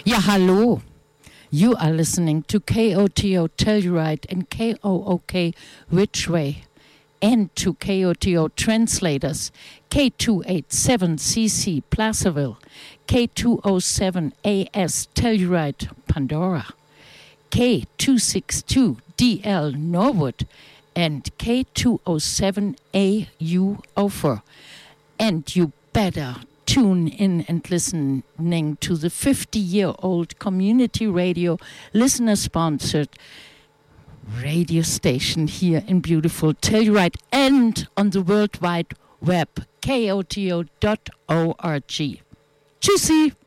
Ja, hallo. You are listening to KOTO Telluride and KOOK Ridgeway, and to KOTO translators K287CC Placerville, K207AS Telluride Pandora, K262DL Norwood, and K207AU Ophir. And you better tune in and listening to the 50-year-old community radio, listener-sponsored radio station here in beautiful Telluride and on the World Wide Web, koto.org. Tschüssi!